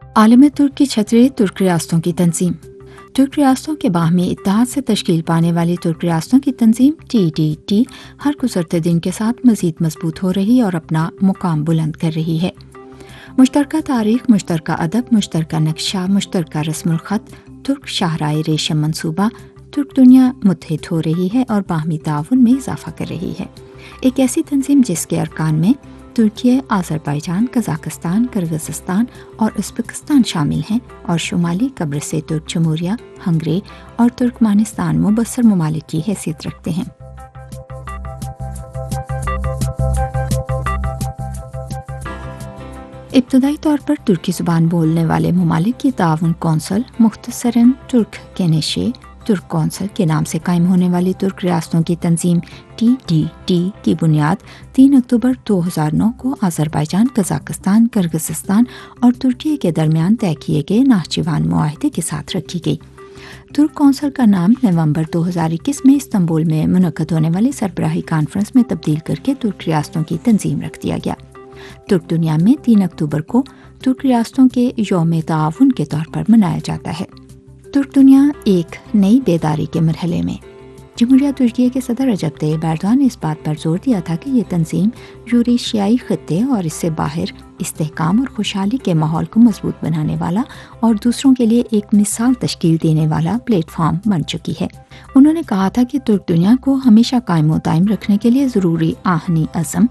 आलम तुर्क की छतरी तुर्क रियासतों की तंजीम। तुर्क रियासतों के बाहमी इत्तेहाद से तश्कील पाने वाली तुर्क रियासतों की तंजीम TDT हर गुजरते दिन के साथ मजीद मजबूत हो रही और अपना मुकाम बुलंद कर रही है। मुश्तरका तारीख, मुश्तरका अदब, मुश्तरका नक्शा, मुश्तरका रस्मुल ख़त, तुर्क शाहराए रेशम मंसूबा, तुर्क दुनिया मुत्तहिद हो रही है और बाहमी ताउन में इजाफा कर रही है। एक ऐसी तंजीम जिसके अरकान में तुर्किया, आज़रबाईजान, कज़ाकिस्तान, किर्गिज़स्तान और उज़्बेकिस्तान शामिल हैं और शुमाली कब्र से तुर्क जमहूरिया, हंगरी और तुर्कमानिस्तान मुबस्सर ममालिक की हैसियत रखते हैं। इब्तदाई तौर पर तुर्की ज़ुबान बोलने वाले ममालिक की ताउन कौंसल, मुख्तसरन तुर्क केनेशे तुर्क कौंसल के नाम से कायम होने वाली तुर्क रियासतों की तंजीम TDT की बुनियाद 3 अक्टूबर 2009 को आज़रबाईजान, कज़ाकिस्तान, किर्गिज़स्तान और तुर्की के दरमियान तय किए गए नाहचीवान मुआहदे के साथ रखी गई। तुर्क कौंसल का नाम नवंबर 2021 में इस्तंबुल में मुनक्कद होने वाली सरबराही कॉन्फ्रेंस में तब्दील करके तुर्क रियासतों की तंजीम रख दिया गया। तुर्क दुनिया में 3 अक्टूबर को तुर्क रियासतों के यौम ताउन के तौर पर मनाया जाता है। तुर्क दुनिया एक नई बेदारी के मरहले में। जमहूरिया तुर्की के सदर रजब तैयब एर्दोगान ने इस बात पर जोर दिया था कि ये तंजीम यूरेशियाई खत्ते और इससे बाहर इस्तेहकाम और खुशहाली के माहौल को मजबूत बनाने वाला और दूसरों के लिए एक मिसाल तश्कील देने वाला प्लेटफॉर्म बन चुकी है। उन्होंने कहा था कि तुर्क दुनिया को हमेशा कायम दायम रखने के लिए ज़रूरी आहनी अज़म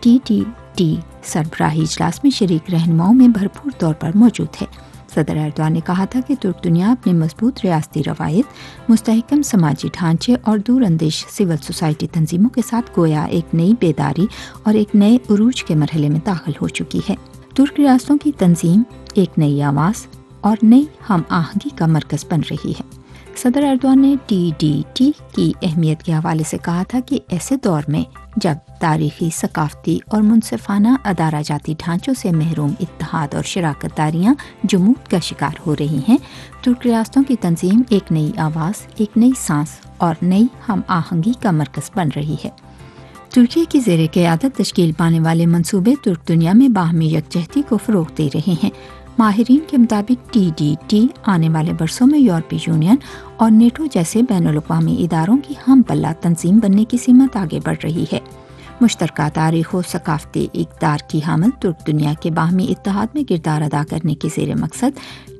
TDT सरबराही इजलास में शरीक रहनुमाओं में भरपूर तौर पर मौजूद है। सदर एर्दोगान ने कहा था कि तुर्क दुनिया अपनी मजबूत रियासती रवायत, मुस्तहकम समाजी ढांचे और दूरअंदेश सिविल सोसाइटी तंजीमों के साथ गोया एक नई बेदारी और एक नए उरूज के मरहले में दाखिल हो चुकी है। तुर्क रियासतों की तंजीम एक नई आवाज़ और नई हम आहंगी का मरकज़ बन रही है। सदर एर्दोगान ने TDT की अहमियत के हवाले से कहा था कि ऐसे दौर में जब तारीखी, सकाफती और मुनसिफाना अदारा जाती ढांचों से महरूम इत्तेहाद और शराकत दारियाँ जमूद का शिकार हो रही हैं, तुर्क रियासतों की तंजीम एक नई आवाज़, एक नई सांस और नई हम आहंगी का मरकज़ बन रही है। तुर्की की ज़ेरे क़यादत तश्कील पाने वाले मंसूबे तुर्क दुनिया में बाहमी यकजहती को फ़रोग़ दे रहे हैं। माहिरीन के मुताबिक TDT आने वाले बरसों में यूरोपीय यूनियन और नेटो जैसे बैनुल-अक़वामी इदारों की हम पल्ला तंजीम बनने की सीमत आगे बढ़ रही है। मुश्तरका तारीख़ व सकाफ़ती इक़दार की हामिल तुर्क दुनिया के बाहमी इत्तेहाद में किरदार अदा करने के ज़ेर मकसद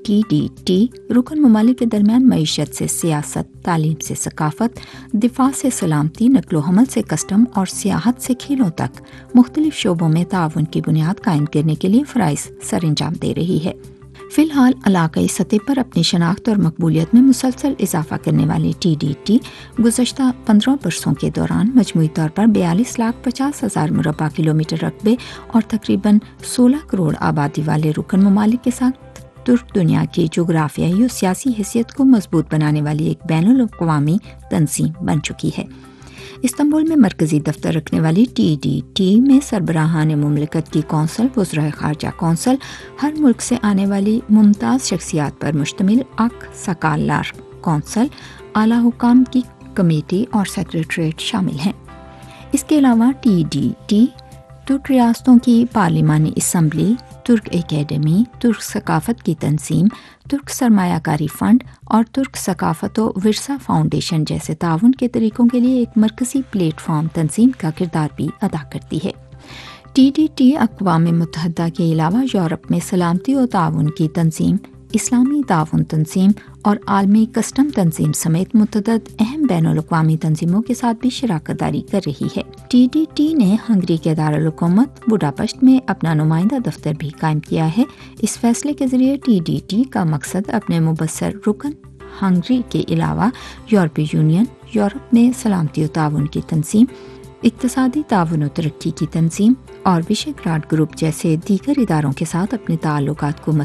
TDT रुकन ममालिक के दरमियान मईशत से सियासत, तालीम से सकाफ़त, दिफा से सलामती, नकलो हमल से कस्टम और सियाहत से खेलों तक मुख्तलिफ शोबों में ताउन की बुनियाद कायम करने के लिए फ़राइज़ सर अंजाम दे रही है। फ़िलहाल इलाक़ाई सतह पर अपनी शनाख्त और मकबूलियत में मुसलसल इजाफा करने वाली TDT गुज़श्ता 15 बरसों के दौरान मजमूई तौर पर 42,50,000 मुरब्बा किलोमीटर रकबे और तकरीबन 16 करोड़ आबादी वाले रुकन ममालिक के साथ तुर्क दुनिया की जोग्राफियाई और सियासी हैसियत को मजबूत बनाने वाली एक बैनुल-अक़वामी तंजीम बन चुकी है। इस्तंबुल में मरकज़ी दफ्तर रखने वाली TDT में सरबराहान मुमलिकत की कौंसल, वज़राए ख़ारजा कौंसल, हर मुल्क से आने वाली मुमताज़ शख्सियात पर मुश्तमिल अक सकालार कौंसल, आला हुकाम की कमेटी और सेक्रेटरीट शामिल हैं। इसके अलावा TDT तुर्क रियासतों की पार्लिमानी असम्बली, तुर्क एकेडमी, तुर्क सकाफ़त की तंजीम, तुर्क सरमायाकारी फ़ंड और तुर्क सकाफ़त व विरसा फाउंडेशन जैसे ताउन के तरीक़ों के लिए एक मरकज़ी प्लेटफॉर्म तंजीम का किरदार भी अदा करती है। TDT अक़वाम मुत्तहिदा के अलावा यूरोप में सलामती और ताउन की तंजीम, इस्लामी ताउन तंजीम और आलमी कस्टम तंजीम समेत मुतअद्दिद अहम बैनुल-अक़वामी तंजीमों के साथ भी शराकत दारी कर रही है। TDT ने हंगरी के दारुल-हुकूमत बुडापेस्ट में अपना नुमाइंदा दफ्तर भी कायम किया है। इस फैसले के ज़रिए TDT का मकसद अपने मुबस्सर रुकन हंगरी के अलावा यूरोपीय यूनियन, यूरोप में सलामती और ताउन की तंजीम, इक़्तिसादी ताउन और तरक्की की तंजीम और विशेग्राड ग्रुप जैसे दीगर इदारों के साथ अपने ताल्लुकात को